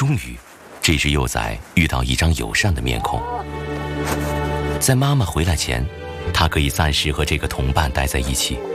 终于，这只幼崽遇到一张友善的面孔。在妈妈回来前，它可以暂时和这个同伴待在一起。